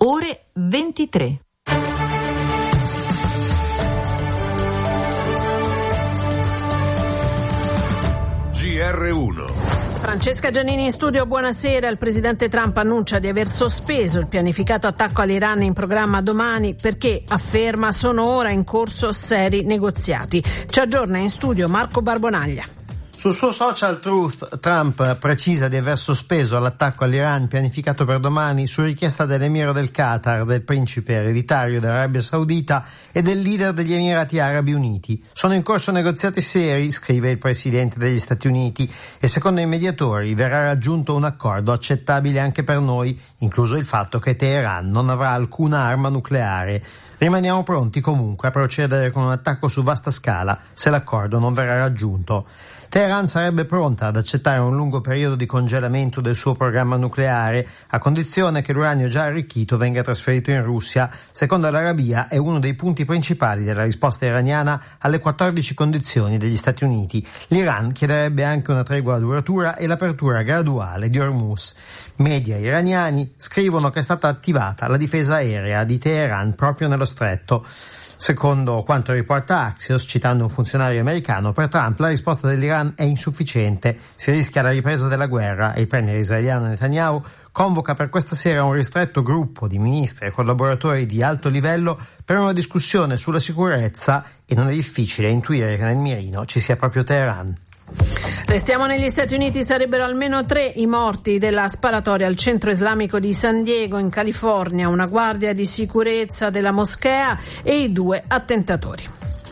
ore 23. GR1. Francesca Giannini in studio, buonasera. Il presidente Trump annuncia di aver sospeso il pianificato attacco all'Iran in programma domani perché, afferma, sono ora in corso seri negoziati. Ci aggiorna in studio Marco Barbonaglia. Sul suo social Truth, Trump precisa di aver sospeso l'attacco all'Iran pianificato per domani su richiesta dell'emiro del Qatar, del principe ereditario dell'Arabia Saudita e del leader degli Emirati Arabi Uniti. Sono in corso negoziati seri, scrive il presidente degli Stati Uniti, e secondo i mediatori verrà raggiunto un accordo accettabile anche per noi, incluso il fatto che Teheran non avrà alcuna arma nucleare. Rimaniamo pronti comunque a procedere con un attacco su vasta scala se l'accordo non verrà raggiunto. Teheran sarebbe pronta ad accettare un lungo periodo di congelamento del suo programma nucleare, a condizione che l'uranio già arricchito venga trasferito in Russia. Secondo l'Arabia è uno dei punti principali della risposta iraniana alle 14 condizioni degli Stati Uniti. L'Iran chiederebbe anche una tregua duratura e l'apertura graduale di Hormuz. Media iraniani scrivono che è stata attivata la difesa aerea di Teheran proprio nello stretto. Secondo quanto riporta Axios, citando un funzionario americano, per Trump la risposta dell'Iran è insufficiente, si rischia la ripresa della guerra e il premier israeliano Netanyahu convoca per questa sera un ristretto gruppo di ministri e collaboratori di alto livello per una discussione sulla sicurezza e non è difficile intuire che nel mirino ci sia proprio Teheran. Restiamo negli Stati Uniti, sarebbero almeno 3 i morti della sparatoria al centro islamico di San Diego in California, una guardia di sicurezza della moschea e i 2 attentatori.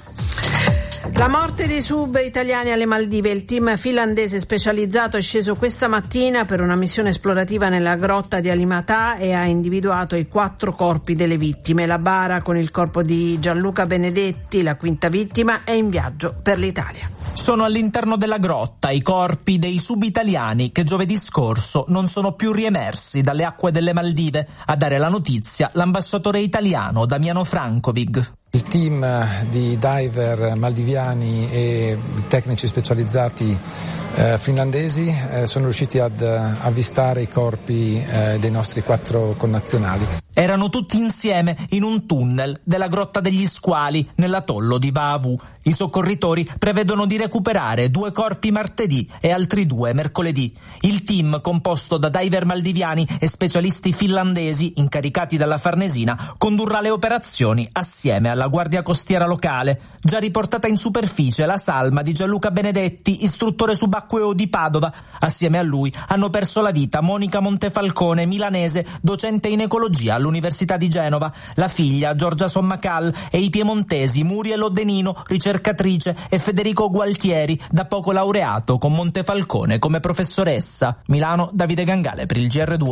La morte dei sub italiani alle Maldive. Il team finlandese specializzato è sceso questa mattina per una missione esplorativa nella grotta di Alimatà e ha individuato i 4 corpi delle vittime. La bara con il corpo di Gianluca Benedetti, la 5ª vittima, è in viaggio per l'Italia. Sono all'interno della grotta i corpi dei sub-italiani che giovedì scorso non sono più riemersi dalle acque delle Maldive. A dare la notizia l'ambasciatore italiano Damiano Frankovic. Il team di diver maldiviani e tecnici specializzati finlandesi sono riusciti ad avvistare i corpi dei nostri 4 connazionali. Erano tutti insieme in un tunnel della Grotta degli Squali nell'atollo di Vaavu. I soccorritori prevedono di recuperare 2 corpi martedì e altri 2 mercoledì. Il team, composto da diver maldiviani e specialisti finlandesi incaricati dalla Farnesina, condurrà le operazioni assieme alla Guardia Costiera locale. Già riportata in superficie la salma di Gianluca Benedetti, istruttore subacqueo di Padova. Assieme a lui hanno perso la vita Monica Montefalcone, milanese, docente in ecologia all'Università di Genova, la figlia Giorgia Sommacal e i piemontesi Muriel Odenino, ricercatrice, e Federico Gualtieri, da poco laureato con Montefalcone come professoressa. Milano, Davide Gangale per il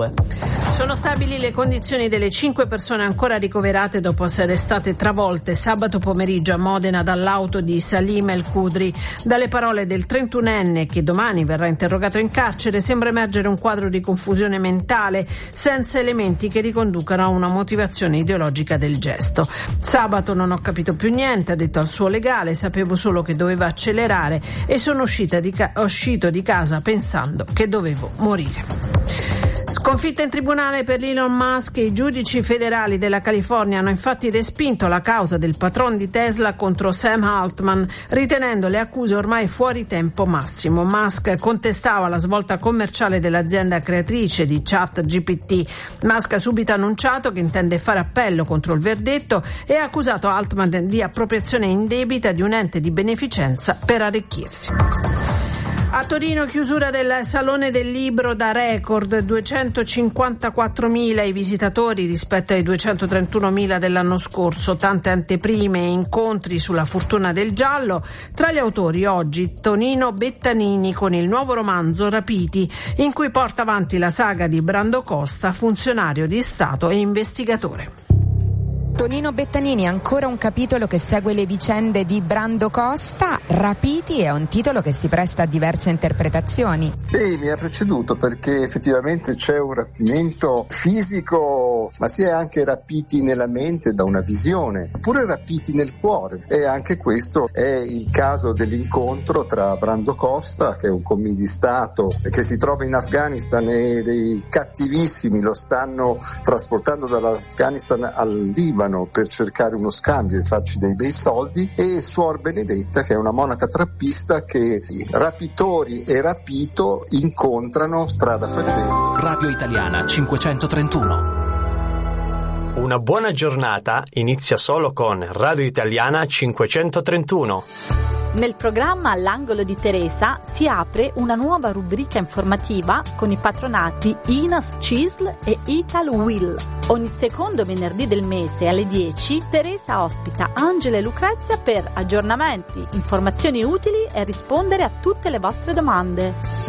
GR2. Sono stabili le condizioni delle 5 persone ancora ricoverate dopo essere state travolte sabato pomeriggio a Modena dall'auto di Salim El Khudri. Dalle parole del 31enne, che domani verrà interrogato in carcere, sembra emergere un quadro di confusione mentale senza elementi che riconducano a una motivazione ideologica del gesto. Sabato non ho capito più niente, ha detto al suo legale, sapevo solo che doveva accelerare e sono uscito di casa pensando che dovevo morire. Sconfitta in tribunale per Elon Musk. I giudici federali della California hanno infatti respinto la causa del patron di Tesla contro Sam Altman, ritenendo le accuse ormai fuori tempo massimo. Musk contestava la svolta commerciale dell'azienda creatrice di ChatGPT. Musk ha subito annunciato che intende fare appello contro il verdetto e ha accusato Altman di appropriazione indebita di un ente di beneficenza per arricchirsi. A Torino chiusura del Salone del Libro da record, 254.000 i visitatori rispetto ai 231.000 dell'anno scorso, tante anteprime e incontri sulla fortuna del giallo. Tra gli autori oggi Tonino Bettanini con il nuovo romanzo Rapiti, in cui porta avanti la saga di Brando Costa, funzionario di Stato e investigatore. Tonino Bettanini, ancora un capitolo che segue le vicende di Brando Costa. Rapiti è un titolo che si presta a diverse interpretazioni. Sì, mi ha preceduto perché effettivamente c'è un rapimento fisico, ma si è anche rapiti nella mente da una visione, oppure rapiti nel cuore. E anche questo è il caso dell'incontro tra Brando Costa, che è un commidistato che si trova in Afghanistan, e dei cattivissimi lo stanno trasportando dall'Afghanistan al Libano per cercare uno scambio e farci dei bei soldi, e Suor Benedetta, che è una monaca trappista che i rapitori e rapito incontrano strada facendo. Radio Italiana 531. Una buona giornata inizia solo con Radio Italiana 531. Nel programma L'Angolo di Teresa si apre una nuova rubrica informativa con i patronati INAS CISL e Ital Will. Ogni secondo venerdì del mese alle 10 Teresa ospita Angela e Lucrezia per aggiornamenti, informazioni utili e rispondere a tutte le vostre domande.